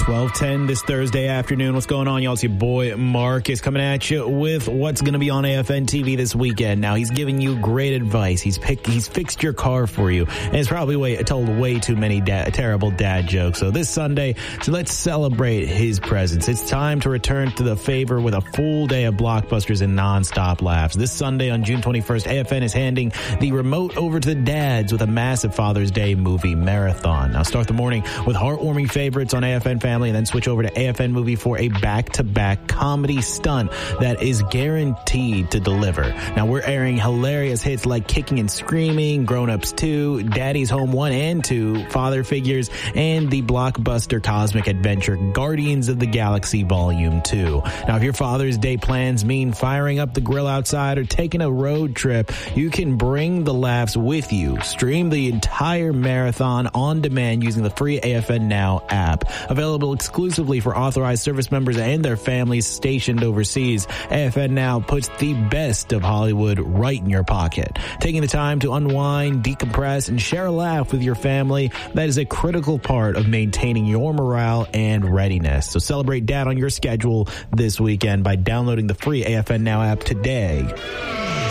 12:10 this Thursday afternoon. What's going on, y'all? It's your boy Marcus coming at you with what's going to be on AFN TV this weekend. Now, he's giving you great advice. He's fixed your car for you, and it's probably told way too many terrible dad jokes. So this Sunday, let's celebrate his presence. It's time to return to the favor with a full day of blockbusters and nonstop laughs. This Sunday on June 21st, AFN is handing the remote over to the dads with a massive Father's Day movie marathon. Now, start the morning with heartwarming favorites on AFN Family, and then switch over to AFN Movie for a back-to-back comedy stunt that is guaranteed to deliver. Now, we're airing hilarious hits like Kicking and Screaming, Grown Ups 2, Daddy's Home 1 and 2, Father Figures, and the blockbuster cosmic adventure Guardians of the Galaxy Volume 2. Now, if your Father's Day plans mean firing up the grill outside or taking a road trip, you can bring the laughs with you. Stream the entire marathon on demand using the free AFN Now app. Available exclusively for authorized service members and their families stationed overseas, AFN Now puts the best of Hollywood right in your pocket. Taking the time to unwind, decompress, and share a laugh with your family, that is a critical part of maintaining your morale and readiness. So celebrate Dad on your schedule this weekend by downloading the free AFN Now app today.